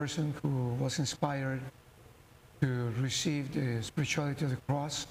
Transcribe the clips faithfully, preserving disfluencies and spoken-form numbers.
person who was inspired to receive the spirituality of the cross.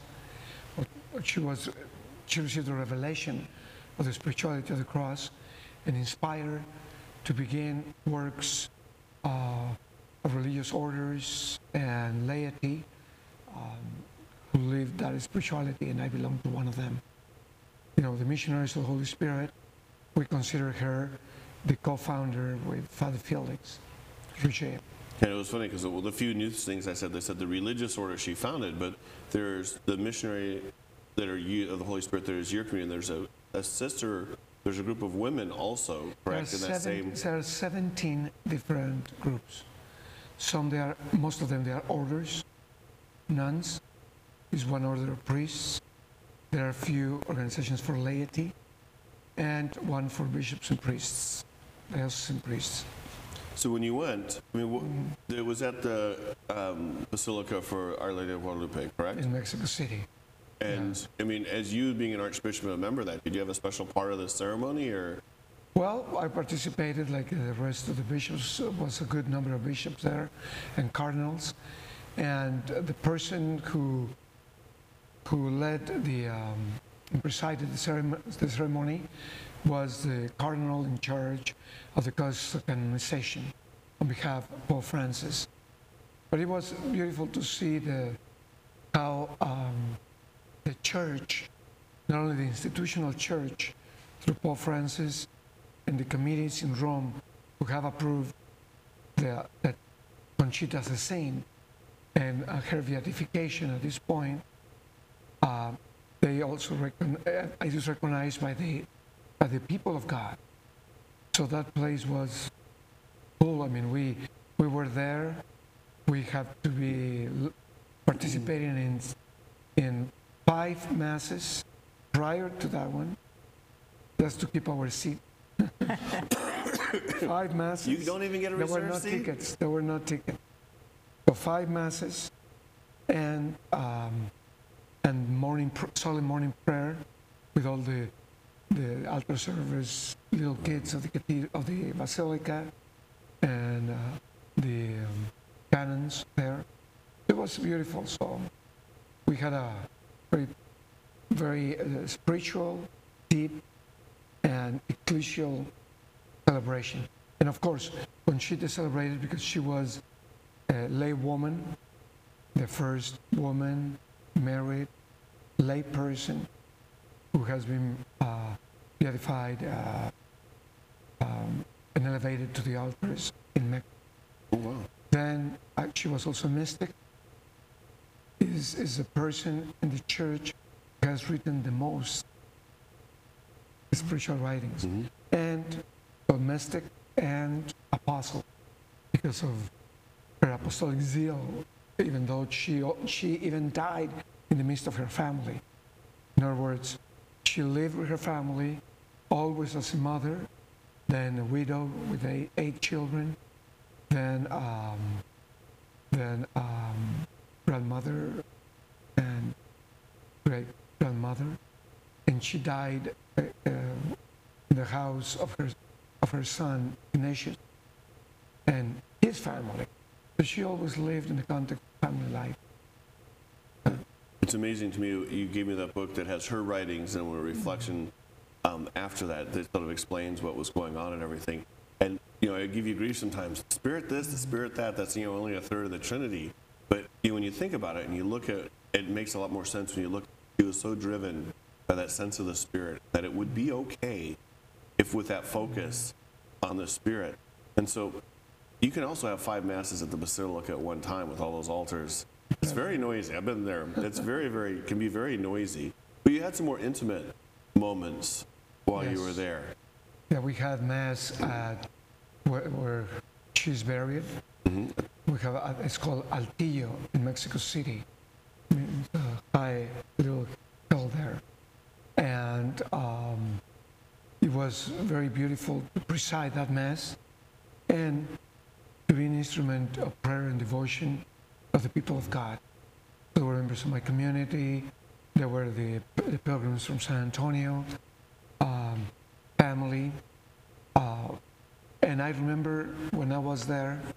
She was, she received the revelation of the spirituality of the cross and inspired to begin works uh, of religious orders and laity um, who lived that spirituality, and I belong to one of them. You know, the Missionaries of the Holy Spirit, we consider her the co-founder with Father Felix Richer. And it was funny because well, the few new things I said, they said the religious order she founded, but there's the missionary that are you of the Holy Spirit. There's your community. There's a, a sister. There's a group of women also, correct? In that seven, same. There are seventeen different groups. Some they are, most of them they are orders. Nuns is one order of priests. There are a few organizations for laity, and one for bishops and priests, diocesan priests. So when you went, I mean, what, it was at the um, Basilica for Our Lady of Guadalupe, correct? In Mexico City. And yeah. I mean, as you being an archbishop and a member of that, did you have a special part of the ceremony, or? Well, I participated like the rest of the bishops. There was a good number of bishops there and cardinals. And the person who who led the um, and presided the ceremony, the ceremony was the cardinal in charge of the cause of canonization on behalf of Pope Francis. But it was beautiful to see the how um, the church, not only the institutional church, through Pope Francis and the committees in Rome who have approved the, that Conchita as a saint and uh, her beatification at this point, uh, they also recon uh, it is recognized by the by the people of God. So that place was full. I mean, we we were there. We have to be participating in in five masses prior to that one, just to keep our seat. Five masses. You don't even get a reserved There were no seat? tickets. There were no tickets. So five masses, and um, and morning solemn morning prayer with all the the altar servers, little kids of the cathedral, of the basilica, and uh, the um, canons there. It was beautiful. So we had a very, very uh, spiritual, deep, and ecclesial celebration. And of course, Conchita celebrated because she was a lay woman, the first woman married lay person who has been uh, beatified uh, um, and elevated to the altars in Mexico. Oh, wow. Then uh, she was also a mystic. Is is a person in the church who has written the most spiritual writings, Mm-hmm. and domestic and apostle, because of her apostolic zeal. Even though she she even died in the midst of her family. In other words, she lived with her family, always as a mother, then a widow with eight, eight children, then um, then um, grandmother and great grandmother, and she died uh, uh, in the house of her of her son Ignatius and his family. But she always lived in the context of family life. It's amazing to me, you gave me that book that has her writings and a reflection um, after that that sort of explains what was going on and everything. And, you know, I give you grief sometimes. The spirit this, the spirit that, that's, you know, only a third of the Trinity. But you know, when you think about it and you look at it, it makes a lot more sense when you look. He was so driven by that sense of the Spirit that it would be okay if with that focus on the Spirit. And so you can also have five masses at the Basilica at one time with all those altars. It's very noisy. I've been there. It's very, very, can be very noisy. But you had some more intimate moments while Yes. you were there. Yeah, we had mass at where, where she's buried. Mm-hmm. We have a, it's called Altillo in Mexico City. It's a high little hill there, and um, it was very beautiful to preside that mass and to be an instrument of prayer and devotion of the people of God. There were members of my community. There were the, the pilgrims from San Antonio, um, family. Uh, and I remember when I was there,